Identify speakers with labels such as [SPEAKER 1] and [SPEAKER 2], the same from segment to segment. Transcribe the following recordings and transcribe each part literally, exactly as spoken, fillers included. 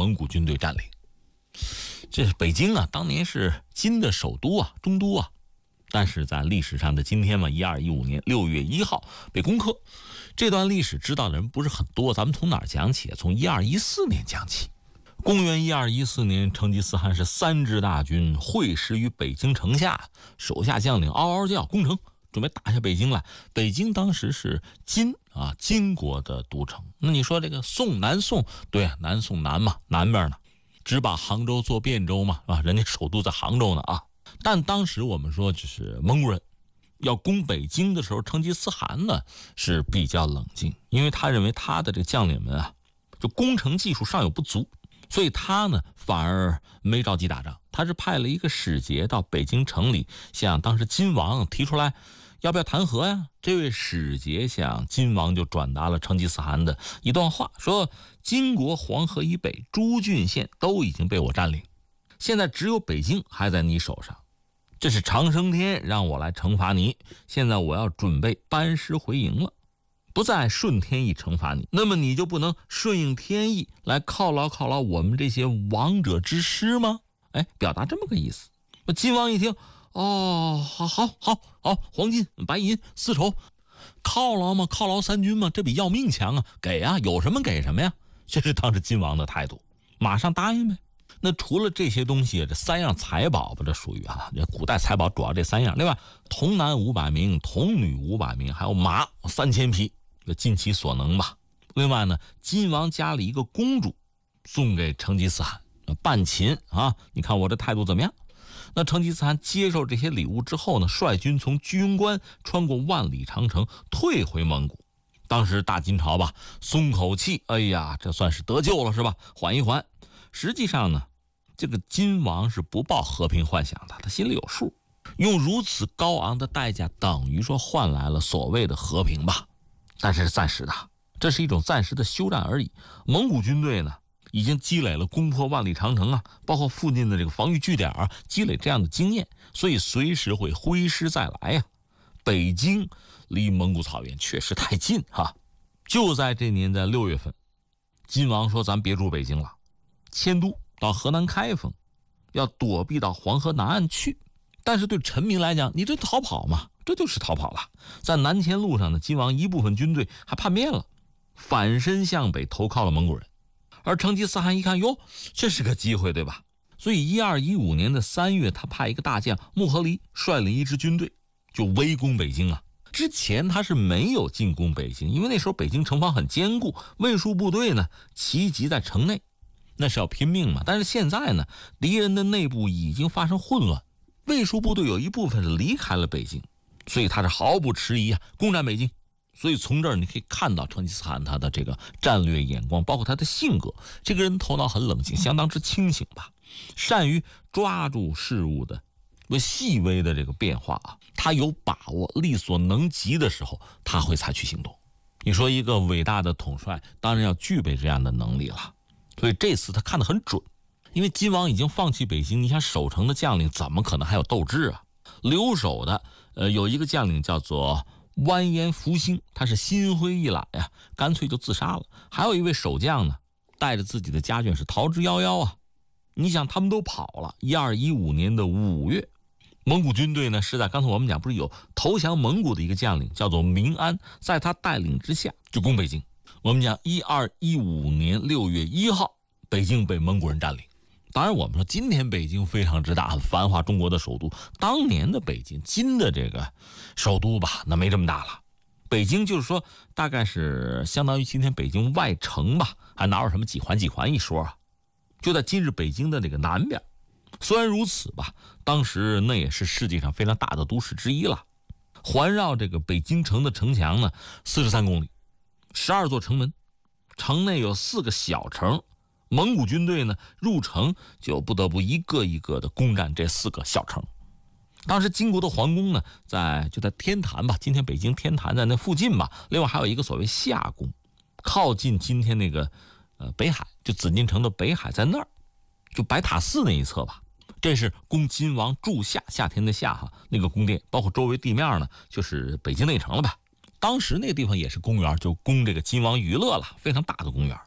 [SPEAKER 1] 蒙古军队占领。这是北京啊，当年是金的首都啊，中都啊，但是在历史上的今天嘛，一二一五年六月一号被攻克。这段历史知道的人不是很多，咱们从哪儿讲起？从一二一四年讲起。公元一二一四年，成吉思汗是三支大军会师于北京城下，手下将领嗷嗷叫，攻城，准备打下北京来。北京当时是金啊，金国的都城。那你说这个宋南宋，对啊，南宋南嘛，南边呢，只把杭州做汴州嘛，啊，人家首都在杭州呢啊。但当时我们说，就是蒙古人要攻北京的时候，成吉思汗呢是比较冷静，因为他认为他的这个将领们啊，就攻城技术尚有不足，所以他呢反而没着急打仗，他是派了一个使节到北京城里，向当时金王提出来要不要谈和呀？这位使节向金王就转达了成吉思汗的一段话，说金国黄河以北诸郡县都已经被我占领，现在只有北京还在你手上，这是长生天让我来惩罚你，现在我要准备班师回营了，不再顺天意惩罚你，那么你就不能顺应天意来犒劳犒劳我们这些王者之师吗？哎，表达这么个意思。那金王一听，哦，好好好好，黄金白银丝绸，犒劳吗？犒劳三军吗？这比要命强啊！给啊，有什么给什么呀，这是当时金王的态度，马上答应呗。那除了这些东西，这三样财宝吧，这属于啊，这古代财宝主要这三样。另外，童男五百名，童女五百名，还有马三千匹，尽其所能吧。另外呢，金王加了一个公主送给成吉思汗，半秦啊，你看我这态度怎么样？那成吉思汗接受这些礼物之后呢，率军从居庸关穿过万里长城退回蒙古。当时大金朝吧，松口气，哎呀，这算是得救了是吧？缓一缓。实际上呢，这个金王是不抱和平幻想的，他心里有数，用如此高昂的代价，等于说换来了所谓的和平吧，但是是暂时的，这是一种暂时的休战而已。蒙古军队呢，已经积累了攻破万里长城啊，包括附近的这个防御据点啊，积累这样的经验，所以随时会挥师再来呀。北京离蒙古草原确实太近哈，就在这年在六月份，金王说咱别住北京了，迁都到河南开封，要躲避到黄河南岸去。但是对臣民来讲，你这逃跑嘛，这就是逃跑了。在南迁路上呢，金王一部分军队还叛变了，反身向北投靠了蒙古人。而成吉思汗一看，哟，这是个机会，对吧？所以一二一五年的三月，他派一个大将木合离率领一支军队就围攻北京啊。之前他是没有进攻北京，因为那时候北京城防很坚固，卫戍部队呢齐集在城内，那是要拼命嘛。但是现在呢，敌人的内部已经发生混乱，卫戍部队有一部分是离开了北京，所以他是毫不迟疑啊，攻占北京。所以从这儿你可以看到成吉思汗他的这个战略眼光，包括他的性格，这个人头脑很冷静，相当之清醒吧，善于抓住事物的细微的这个变化啊，他有把握，力所能及的时候他会采取行动。你说一个伟大的统帅当然要具备这样的能力了，所以这次他看得很准。因为金王已经放弃北京，你想守城的将领怎么可能还有斗志啊？留守的呃有一个将领叫做完颜福兴，他是心灰意懒呀，干脆就自杀了。还有一位守将呢，带着自己的家眷是逃之夭夭啊。你想他们都跑了。一二一五年的五月，蒙古军队呢是在刚才我们讲不是有投降蒙古的一个将领叫做明安，在他带领之下就攻北京。我们讲一二一五年六月一号，北京被蒙古人占领。当然我们说今天北京非常之大，很繁华，中国的首都。当年的北京，金的这个首都吧，那没这么大了。北京就是说大概是相当于今天北京外城吧，还哪有什么几环几环一说啊，就在今日北京的这个南边。虽然如此吧，当时那也是世界上非常大的都市之一了。环绕这个北京城的城墙呢四十三公里，十二座城门，城内有四个小城。蒙古军队呢入城就不得不一个一个的攻占这四个小城。当时金国的皇宫呢在就在天坛吧，今天北京天坛在那附近吧。另外还有一个所谓夏宫，靠近今天那个呃北海，就紫禁城的北海在那儿，就白塔寺那一侧吧。这是供金王住夏，夏天的夏哈，那个宫殿，包括周围地面呢就是北京内城了吧。当时那个地方也是公园，就供这个金王娱乐了，非常大的公园。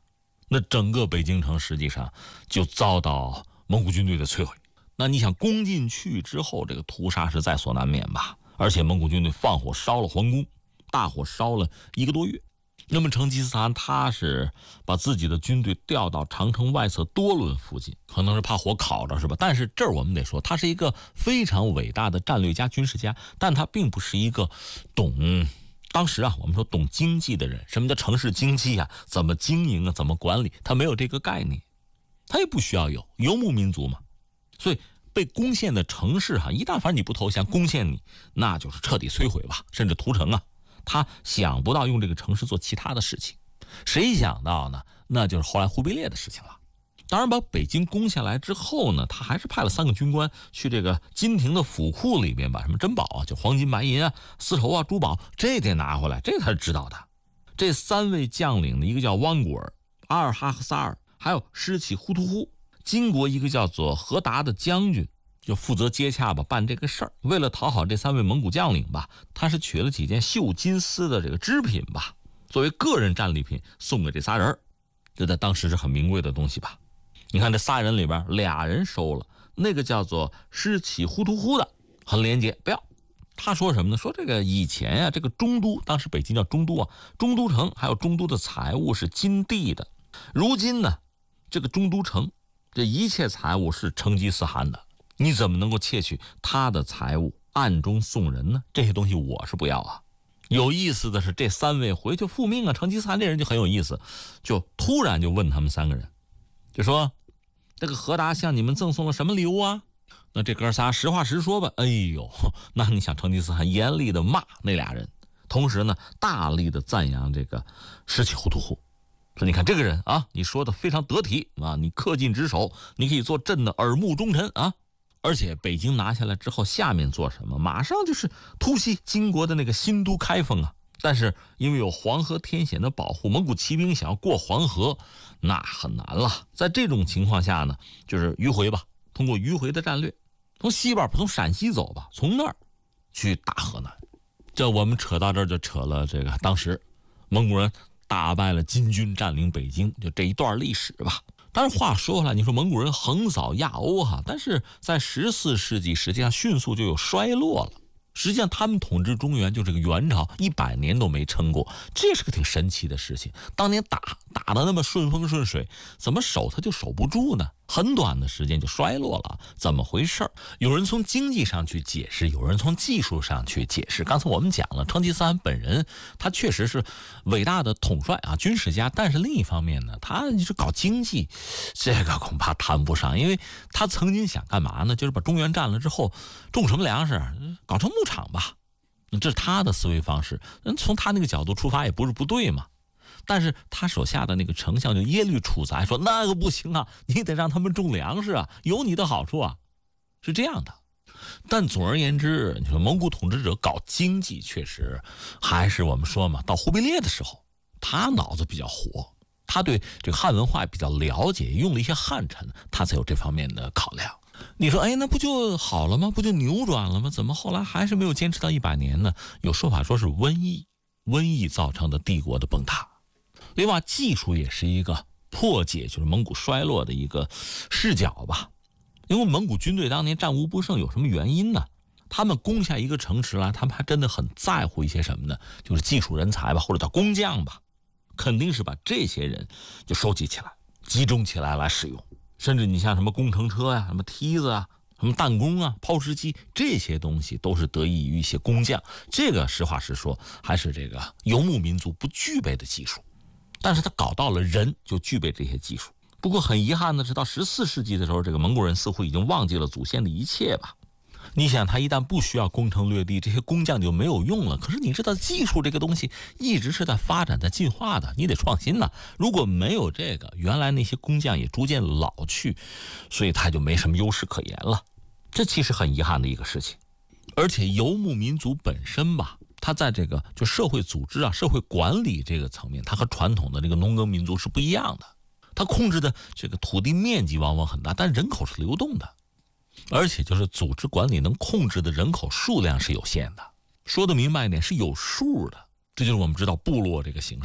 [SPEAKER 1] 那整个北京城实际上就遭到蒙古军队的摧毁。那你想攻进去之后，这个屠杀是在所难免吧？而且蒙古军队放火烧了皇宫，大火烧了一个多月。那么成吉思汗他是把自己的军队调到长城外侧多伦附近，可能是怕火烤着，是吧？但是这儿我们得说，他是一个非常伟大的战略家、军事家，但他并不是一个懂当时啊我们说懂经济的人。什么叫城市经济啊？怎么经营啊？怎么管理？他没有这个概念，他也不需要有，游牧民族嘛。所以被攻陷的城市哈、啊，一旦反正你不投降，攻陷你，那就是彻底摧毁吧，甚至屠城啊。他想不到用这个城市做其他的事情，谁想到呢？那就是后来忽必烈的事情了。当然把北京攻下来之后呢，他还是派了三个军官去这个金庭的府库里面把什么珍宝啊，就黄金白银啊、丝绸啊、珠宝，这得拿回来，这他是知道的。这三位将领呢，一个叫汪古尔、阿尔哈赫萨尔，还有施启忽图忽。金国一个叫做何达的将军就负责接洽吧，办这个事儿。为了讨好这三位蒙古将领吧，他是取了几件绣金丝的这个织品吧，作为个人战利品送给这仨人。这在当时是很名贵的东西吧。你看这仨人里边，俩人收了，那个叫做施启忽图忽的很廉洁，不要。他说什么呢？说这个以前啊，这个中都，当时北京叫中都啊，中都城还有中都的财物是金地的。如今呢，这个中都城这一切财物是成吉思汗的，你怎么能够窃取他的财物，暗中送人呢？这些东西我是不要啊。有意思的是，这三位回去复命啊，成吉思汗这人就很有意思，就突然就问他们三个人，就说这个何达向你们赠送了什么礼物啊？那这哥仨实话实说吧。哎呦，那你想成吉思汗严厉的骂那俩人，同时呢大力的赞扬这个施启忽图忽，说你看这个人啊，你说的非常得体啊，你恪尽职守，你可以做朕的耳目忠臣啊。而且北京拿下来之后，下面做什么？马上就是突袭金国的那个新都开封啊。但是因为有黄河天险的保护，蒙古骑兵想要过黄河那很难了。在这种情况下呢，就是迂回吧，通过迂回的战略，从西边从陕西走吧，从那儿去打河南。这我们扯到这儿就扯了这个当时蒙古人打败了金军，占领北京，就这一段历史吧。但是话说回来，你说蒙古人横扫亚欧哈，但是在十四世纪实际上迅速就有衰落了。实际上他们统治中原就这个元朝一百年都没撑过，这是个挺神奇的事情。当年打打得那么顺风顺水，怎么守他就守不住呢？很短的时间就衰落了，怎么回事？有人从经济上去解释，有人从技术上去解释。刚才我们讲了，成吉思汗本人他确实是伟大的统帅啊，军事家，但是另一方面呢，他是搞经济，这个恐怕谈不上，因为他曾经想干嘛呢？就是把中原占了之后，种什么粮食，搞成牧场吧，这是他的思维方式。从他那个角度出发也不是不对嘛。但是他手下的那个丞相就耶律楚材说那个不行啊，你得让他们种粮食啊，有你的好处啊，是这样的。但总而言之，你说蒙古统治者搞经济确实还是我们说嘛，到忽必烈的时候他脑子比较活，他对这个汉文化比较了解，用了一些汉臣，他才有这方面的考量。你说哎，那不就好了吗？不就扭转了吗？怎么后来还是没有坚持到一百年呢？有说法说是瘟疫，瘟疫造成的帝国的崩塌。另外技术也是一个破解就是蒙古衰落的一个视角吧。因为蒙古军队当年战无不胜，有什么原因呢？他们攻下一个城池来，他们还真的很在乎一些什么呢？就是技术人才吧，或者叫工匠吧，肯定是把这些人就收集起来，集中起来来使用。甚至你像什么工程车呀、什么梯子啊、什么弹弓啊、抛石机，这些东西都是得益于一些工匠。这个实话实说，还是这个游牧民族不具备的技术。但是他搞到了人就具备这些技术。不过很遗憾的是，到十四世纪的时候，这个蒙古人似乎已经忘记了祖先的一切吧。你想，他一旦不需要攻城略地，这些工匠就没有用了。可是你知道，技术这个东西一直是在发展、在进化的，你得创新呐。如果没有这个，原来那些工匠也逐渐老去，所以他就没什么优势可言了。这其实很遗憾的一个事情。而且游牧民族本身吧，它在这个就社会组织啊、社会管理这个层面，它和传统的这个农耕民族是不一样的。它控制的这个土地面积往往很大，但人口是流动的，而且就是组织管理能控制的人口数量是有限的。说的明白一点，是有数的。这就是我们知道部落这个形式嘛。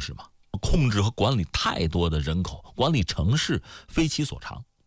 [SPEAKER 1] 控制和管理太多的人口，管理城市非其所长。